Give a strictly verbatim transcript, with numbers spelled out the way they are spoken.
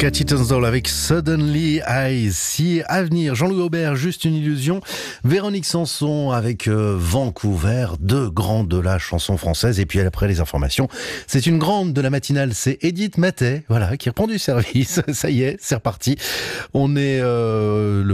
Cathy Tunstall avec Suddenly I See. À venir, Jean-Louis Aubert, Juste une illusion. Véronique Sanson avec euh, Vancouver, deux grandes de la chanson française. Et puis après les informations, c'est une grande de la matinale, c'est Edith Matet, voilà, qui reprend du service. Ça y est, c'est reparti. On est euh, le